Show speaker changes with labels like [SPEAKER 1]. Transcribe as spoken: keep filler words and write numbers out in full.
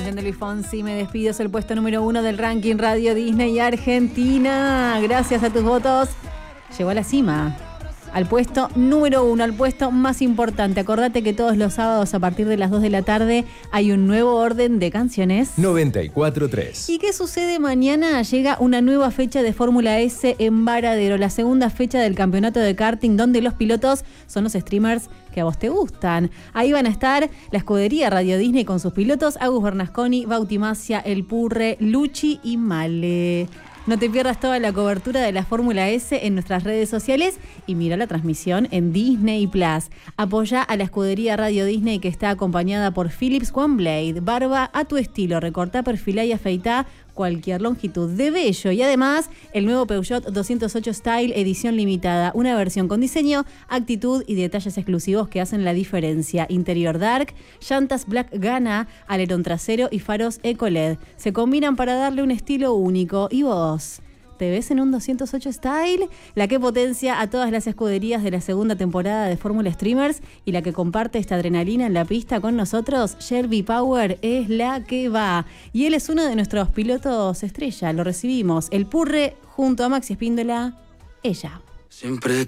[SPEAKER 1] canción de Luis Fonsi, Me despido, es el puesto número uno del ranking Radio Disney Argentina. Gracias a tus votos, llegó a la cima. Al puesto número uno, al puesto más importante. Acordate que todos los sábados a partir de las dos de la tarde hay un nuevo orden de canciones.
[SPEAKER 2] noventa y cuatro tres.
[SPEAKER 1] ¿Y qué sucede mañana? Llega una nueva fecha de Fórmula S en Varadero, la segunda fecha del campeonato de karting, donde los pilotos son los streamers que a vos te gustan. Ahí van a estar la escudería Radio Disney con sus pilotos, Agus Bernasconi, Bauti Masia, El Purre, Luchi y Male. No te pierdas toda la cobertura de la Fórmula S en nuestras redes sociales y mira la transmisión en Disney Plus. Apoya a la escudería Radio Disney, que está acompañada por Philips One Blade. Barba a tu estilo, recortá, perfilá y afeitá cualquier longitud de vello. Y además, el nuevo Peugeot doscientos ocho Style edición limitada. Una versión con diseño, actitud y detalles exclusivos que hacen la diferencia. Interior dark, llantas Black Gana, alerón trasero y faros Eco L E D. Se combinan para darle un estilo único. ¿Y vos? ¿Te ves en un doscientos ocho Style? La que potencia a todas las escuderías de la segunda temporada de Fórmula Streamers y la que comparte esta adrenalina en la pista con nosotros, Shelby Power, es la que va. Y él es uno de nuestros pilotos estrella, lo recibimos. El Purre junto a Maxi Espíndola, ella.
[SPEAKER 3] Siempre